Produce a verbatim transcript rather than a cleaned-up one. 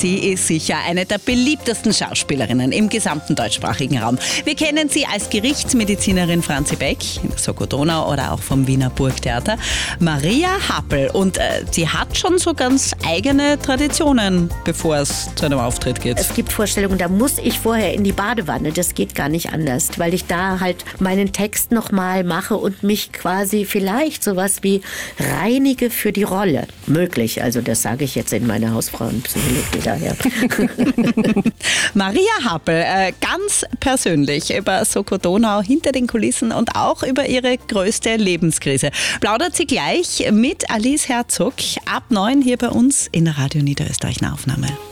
Sie ist sicher eine der beliebtesten Schauspielerinnen im gesamten deutschsprachigen Raum. Wir kennen sie als Gerichtsmedizinerin Franzi Beck in der Soko Donau oder auch vom Wiener Burgtheater. Maria Happel. Und äh, sie hat schon so ganz eigene Traditionen, bevor es zu einem Auftritt geht. Es gibt Vorstellungen, da muss ich vorher in die Badewanne. Das geht gar nicht anders, weil ich da halt meinen Text nochmal mache und mich quasi vielleicht sowas wie reinige für die Rolle. Möglich, also das sage ich jetzt in meiner Hausfrauenpsychologie daher. Maria Happel, äh, ganz persönlich über Soko Donau, hinter den Kulissen und auch über ihre größte Lebenskrise. Plaudert sie gleich mit Alice Herzog ab neun hier bei uns in der Radio Niederösterreich Aufnahme.